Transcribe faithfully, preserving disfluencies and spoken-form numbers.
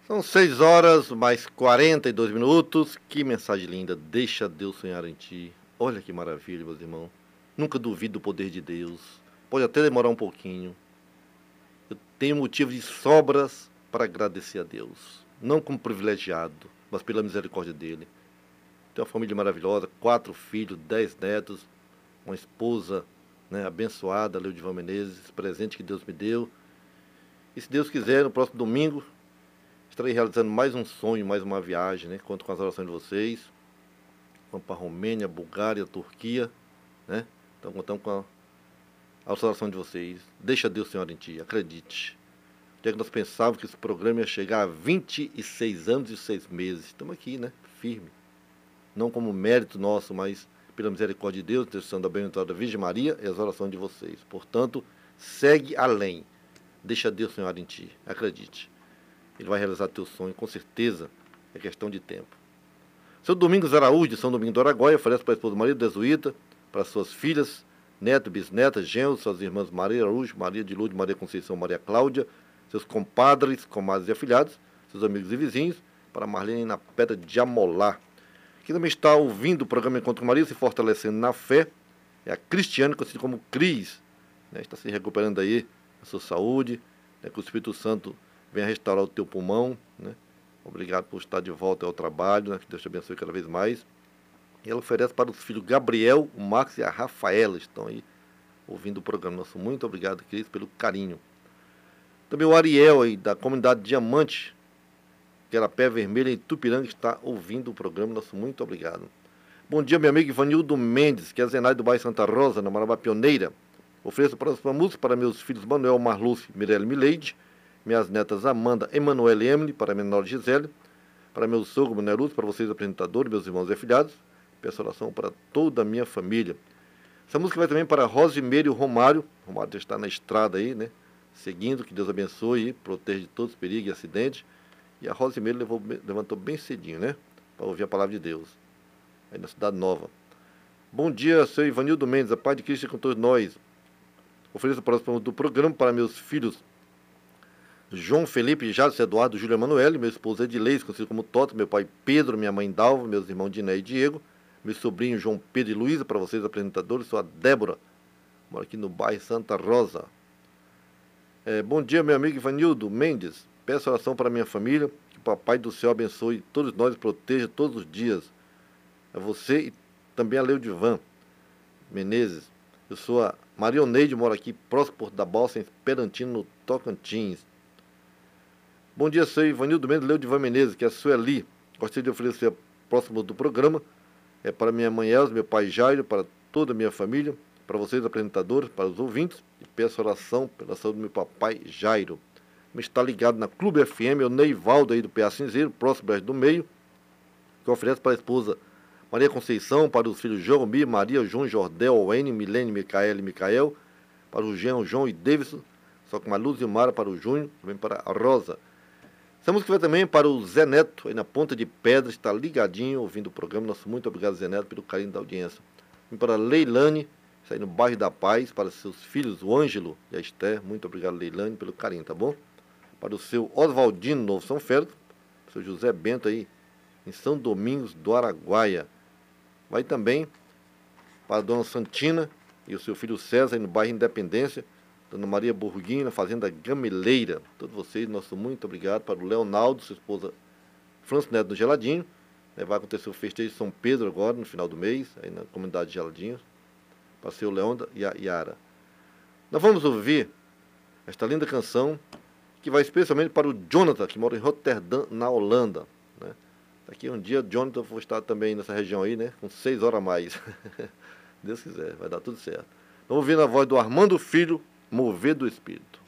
São seis horas mais quarenta e dois minutos. Que mensagem linda. Deixa Deus sonhar em ti. Olha que maravilha, meus irmãos. Nunca duvido do poder de Deus. Pode até demorar um pouquinho. Eu tenho motivo de sobras para agradecer a Deus. Não como privilegiado, mas pela misericórdia dele. Tenho uma família maravilhosa, quatro filhos, dez netos, uma esposa, né, abençoada, Leudivan Menezes, presente que Deus me deu. E se Deus quiser, no próximo domingo, estarei realizando mais um sonho, mais uma viagem, né? Conto com as orações de vocês. Vamos para a Romênia, Bulgária, Turquia, né? Então contamos com a, a oração de vocês. Deixa Deus, Senhor, em ti, acredite. O dia que nós pensávamos que esse programa ia chegar a vinte e seis anos e seis meses. Estamos aqui, né? Firme. Não como mérito nosso, mas pela misericórdia de Deus, intercessão da bem-aventurada Virgem Maria e as orações de vocês. Portanto, segue além. Deixa Deus, Senhor, em ti, acredite. Ele vai realizar teu sonho, com certeza, é questão de tempo. Seu Domingos Araújo, de São Domingos do Araguaia, oferece para a esposa Maria Desuíta, para suas filhas, neto, bisneta, genros, suas irmãs Maria Araújo, Maria de Lourdes, Maria Conceição, Maria Cláudia, seus compadres, comadres e afilhados, seus amigos e vizinhos, para Marlene na Pedra de Amolá. Quem também está ouvindo o programa Encontro com Maria, se fortalecendo na fé, é a Cristiane, conhecida como Cris, né? Está se recuperando aí a sua saúde, né? Que o Espírito Santo venha restaurar o teu pulmão, né? Obrigado por estar de volta ao trabalho, né? Que Deus te abençoe cada vez mais. E ela oferece para os filhos Gabriel, o Marcos e a Rafaela, estão aí ouvindo o programa. Nosso muito obrigado, Cris, pelo carinho. Também o Ariel aí, da comunidade Diamante, que era Pé Vermelha, em Tupiranga, está ouvindo o programa. Nosso muito obrigado. Bom dia, meu amigo Ivanildo Mendes, que é Zenai do bairro Santa Rosa, na Marabá Pioneira. Ofereço para a música para meus filhos Manuel, Marluce, Mirelle Mileide, minhas netas Amanda, Emanuele e Emily, para a menor Gisele, para meu sogro Manuel Luz, para vocês apresentadores, meus irmãos e afilhados. Peço oração para toda a minha família. Essa música vai também para Rosimeire e Romário. O Romário já está na estrada aí, né? Seguindo, que Deus abençoe e proteja de todos os perigos e acidentes. E a Rosimeire levou, levantou bem cedinho, né? Para ouvir a palavra de Deus. Aí na Cidade Nova. Bom dia, seu Ivanildo Mendes, a paz de Cristo com todos nós. Ofereço para os do programa para meus filhos João Felipe, Jades Eduardo, Júlia Emanuele, meu esposo Edileis, conhecido como Toto, meu pai Pedro, minha mãe Dalva, meus irmãos Diné e Diego, meu sobrinho João Pedro e Luísa, para vocês apresentadores, sou a Débora, moro aqui no bairro Santa Rosa. É, bom dia, meu amigo Ivanildo Mendes, peço oração para minha família, que o Papai do Céu abençoe todos nós e proteja todos os dias. A você e também a Leudivan Menezes. Eu sou a Marioneide, moro aqui próximo Porto da Balsa, em Esperantino, no Tocantins. Bom dia, sou Ivanildo Mendes, Leudivan Menezes, que é a Sueli. Gostaria de oferecer próximo do programa, é para minha mãe Elza, meu pai Jairo, para toda a minha família, para vocês apresentadores, para os ouvintes, e peço oração pela saúde do meu papai Jairo. Me está ligado na Clube F M, é o Neivaldo aí do P A Cinzeiro, próximo Brejo do Meio, que oferece para a esposa Maria Conceição, para os filhos Joromir, Maria, João, Jordel, Oene, Milene, Micael e Micael, para o Jean, João e Davidson, só com a Luz e Mara para o Júnior, também para a Rosa. Essa música vai também para o Zé Neto, aí na Ponta de Pedra, está ligadinho, ouvindo o programa. Nosso muito obrigado, Zé Neto, pelo carinho da audiência. E para a Leilane, está aí no bairro da Paz, para seus filhos, o Ângelo e a Esther. Muito obrigado, Leilane, pelo carinho, tá bom? Para o seu Oswaldino, Novo São Félix, o seu José Bento aí, em São Domingos do Araguaia. Vai também para a dona Santina e o seu filho César, aí no bairro Independência, Dona Maria Burguinho, na Fazenda Gameleira. Todos vocês, nosso muito obrigado. Para o Leonardo, sua esposa Francis Neto do Geladinho. Vai acontecer o festejo de São Pedro agora, no final do mês, aí na comunidade de Geladinho. Para o seu Leonda e a Yara. Nós vamos ouvir esta linda canção, que vai especialmente para o Jonathan, que mora em Roterdã, na Holanda. Né? Daqui um dia, o Jonathan vai estar também nessa região aí, né? Com seis horas a mais. Deus quiser, vai dar tudo certo. Vamos ouvir na voz do Armando Filho, Mover do Espírito.